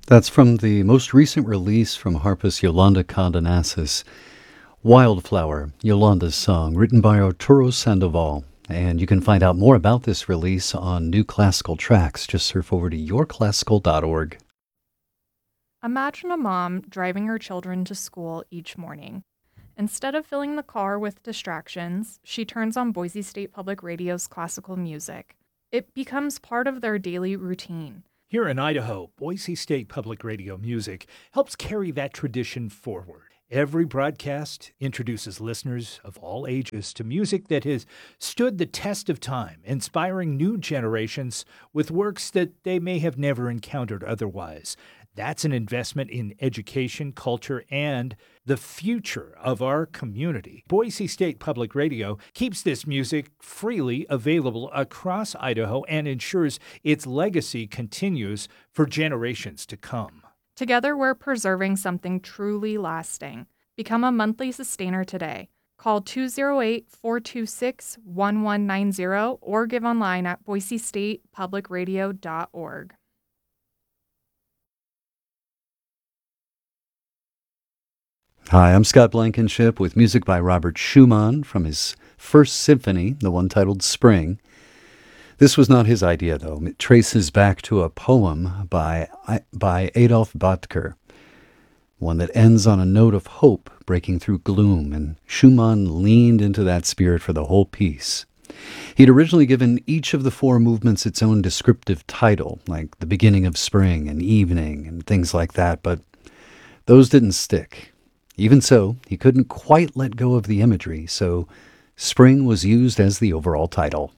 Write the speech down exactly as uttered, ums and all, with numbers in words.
That's from the most recent release from harpist Yolanda Cardenas, Wildflower, Yolanda's song, written by Arturo Sandoval. And you can find out more about this release on New Classical Tracks. Just surf over to your classical dot org. Imagine a mom driving her children to school each morning. Instead of filling the car with distractions, she turns on Boise State Public Radio's classical music. It becomes part of their daily routine. Here in Idaho, Boise State Public Radio music helps carry that tradition forward. Every broadcast introduces listeners of all ages to music that has stood the test of time, inspiring new generations with works that they may have never encountered otherwise. That's an investment in education, culture, and the future of our community. Boise State Public Radio keeps this music freely available across Idaho and ensures its legacy continues for generations to come. Together, we're preserving something truly lasting. Become a monthly sustainer today. Call two oh eight, four two six, one one nine zero or give online at boise state public radio dot org. Hi, I'm Scott Blankenship with music by Robert Schumann from his first symphony, the one titled Spring. This was not his idea, though. It traces back to a poem by, by Adolf Böttger, one that ends on a note of hope breaking through gloom, and Schumann leaned into that spirit for the whole piece. He'd originally given each of the four movements its own descriptive title, like the beginning of spring and evening and things like that, but those didn't stick. Even so, he couldn't quite let go of the imagery, so Spring was used as the overall title.